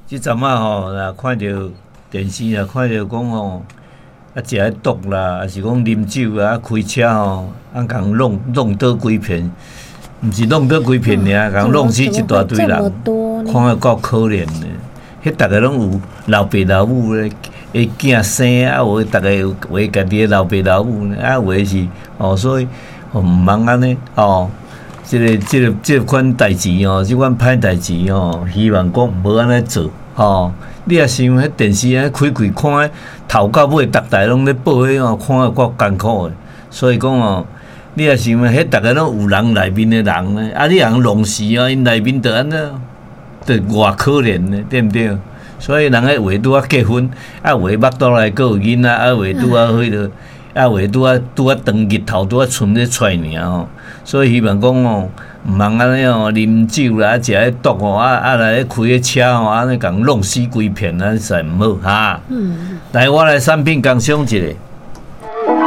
即阵啊吼，若看着电视啊，看着讲吼，啊食迄毒啦，还是讲啉酒啊，开车吼，共弄倒几片，毋是弄倒几片尔，共弄死一大堆人，看了够可怜的。迄逐个拢有老爸老母咧，诶囝生啊，有逐个有家己诶老爸老母咧，啊有诶是哦，所以毋茫安尼哦。这款代志哦，这款歹代志哦，希望讲无安尼做哦。你也想迄电视啊开开看，头到尾逐台拢咧报迄哦，看了够艰苦的。所以讲哦，你也想迄逐个拢有人内面的人呢，啊，你人弄死啊，因内面就安尼，就偌可怜呢，对毋对？所以人迄话拄啊结婚，啊话腹肚内佫有囡仔，啊话拄啊迄落。啊，话拄啊长日头拄啊剩咧出尔吼，所以希望讲哦，毋通安尼哦，啉酒啦，食迄毒哦，来开迄车吼，安尼共弄死规片，咱实毋好哈。来，我来产品工商一下。